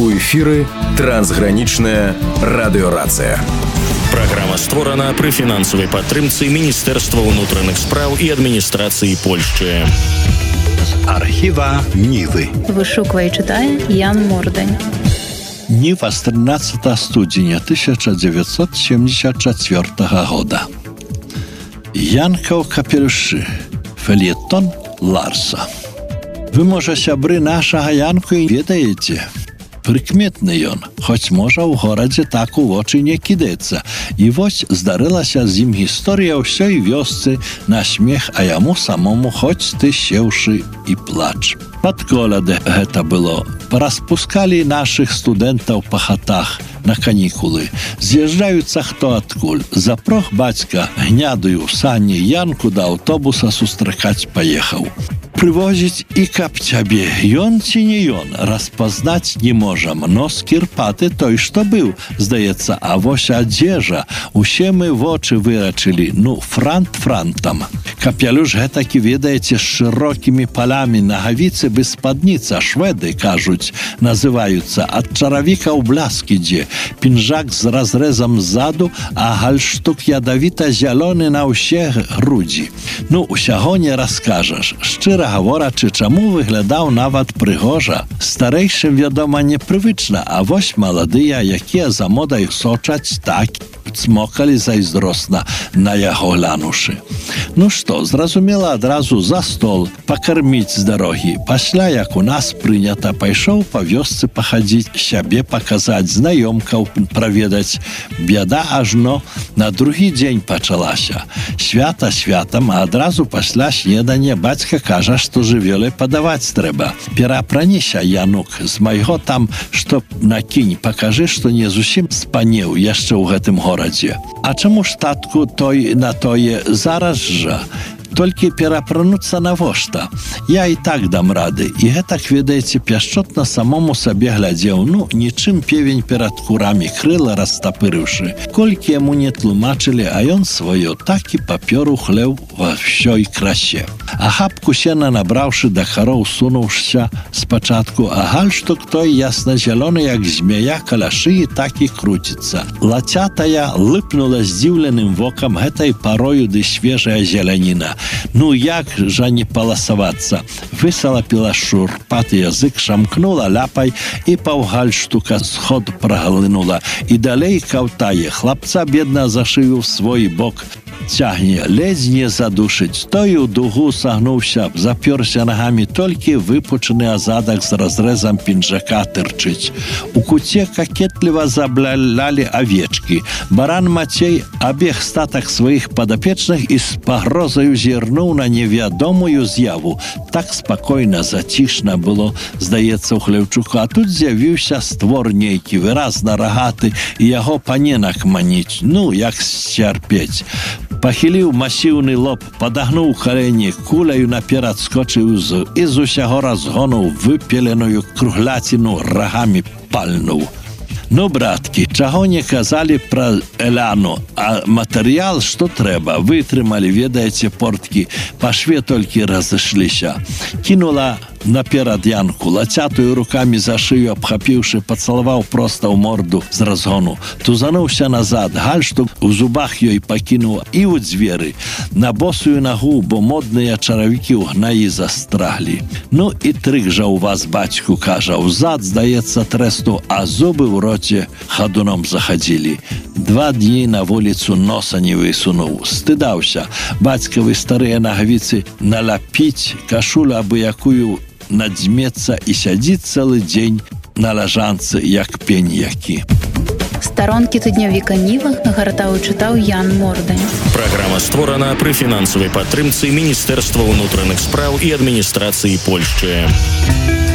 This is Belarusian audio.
У эфіры трансгранічная радыёрацыя. Праграма створана пры фінансавай падтрымцы Міністэрства ўнутраных спраў і адміністрацыі Польшчы. З архіва Нівы. Вышуквае і чытае Ян Мордань. Ніва з 13 студзеня 1974 года. Янка ў капелюшы. Фельетон Ларса. Вы, можа, сябры нашага Янку і ведаеце. Прыкметны ён, хоць, можа, у горадзе так у вочы не кідаецца. І вось здарылася з ім гісторыя ўсёй вёсцы на смех, а яму самому хоць ты сеўшы і плач. Пад коляды гэта было. Параспускалі нашых студэнтаў па хатах на канікулы. З'язджаюцца хто адкуль. Запрог бацька гнядую сані Янку да аўтобуса сустракаць паехаў. Прывозіць і каб цябе, ён ці не ён, распазнаць не можам, но скірпаты той, што быў, здаецца, а вось адзежа, усе мы вочы вырачылі, франт франтам. Капелюш гэтакі, ведаеце, з шырокімі палямі, нагавіцы без спадніца, шведы, кажуць, называюцца, ад чаравіка ў бляск ідзе, пінжак з разрэзам ззаду, а гальштук ядавіта-зялёны на ўсе грудзі. Усяго не раскажаш, шчыра гаворачы, чаму выглядаў нават прыгожа. Старэйшым, вядома, непрывычна, а вось маладыя, якія за модай сочаць, так цмокалі зайздросна на яго глянушы. Што, зразумела, адразу за стол, пакарміць з дарогі. Пасля, як у нас прынята, пайшоў па вёсцы пахадзіць, сябе паказаць, знаёмкаў праведаць. Бяда ажно на другі дзень пачалася. Свята святам, а адразу пасля снедання бацька кажа, што жывёлы падаваць трэба. Перапраніся, Янук, з майго там, што накінь, пакажы, што не зусім спанеў яшчэ ў гэтым горадзе. А чаму ж, татку, той на тое зараз жа? Толькі перапрануцца навошта. Я і так дам рады. І гэтак, ведаеце, пяшчотна самому сабе глядзеў. Нічым певень перад курамі, крыла растапырыўшы. Колькі яму не тлумачылі, а ён сваё так і папёр у хлеў ва ўсёй красе. А хапку сена набраўшы да хароў, сунуўшся спачатку, а гальштук той ясна-зялёны, як змяя, каля шыі так і круціцца. Лацятая лыпнула здзіўленым вокам гэтай парою ды свежая зеляніна. Як жа не паласавацца? Высалапіла шурпаты язык, шамкнула ляпай і паўгальштука сход праглынула. І далей каўтае, хлапца бедна за шыю ў свой бок цягне, ледзь не задушыць. Той у дугу сагнуўся, запёрся нагамі, толькі выпучаны азадак з разрэзам пінжака тырчыць. У куце какетліва заблялялі авечкі. Баран Мацей абег статак сваіх падапечных і з пагрозаю зірнуў на невядомую з'яву. Так спакойна, зацішна было, здаецца, у хлеўчуку. А тут з'явіўся створ нейкі, выразна рагаты, і яго паненак маніць. Як сцярпець. Пахіліў масіўны лоб, падагнуў калені, куляю наперад скочыў і з усяго разгону выпеленую кругляціну рагамі пальнуў. Браткі, чаго не казалі пра Эляну, а матэрыял, што трэба, вытрымалі, ведаеце, порткі, па шве толькі разышліся. Кінула наперад Янку, лацятую рукамі за шыю абхапіўшы, пацалаваў проста ў морду з разгону. Тузануўся назад, гальштук у зубах ёй пакінуў і ў дзверы. На босую нагу, бо модныя чаравікі ў гнаі застраглі. І трык жа ў вас, бацьку, кажа, ўзад, здаецца, трэсту, а зубы ў роце хадуном захадзілі. 2 дні на вуліцу носа не высунуў. Стыдаўся. Бацькавы старыя нагавіцы наляпіць, кашулю абы-якую надзьмецца і сядзіць цэлы дзень на ляжанцы, як пень які. Старонкі тыднёвіка Ніва нагартаў і чытаў Ян Мордань. Праграма створана пры фінансавай падтрымцы Міністэрства ўнутраных спраў і адміністрацыі Польшчы.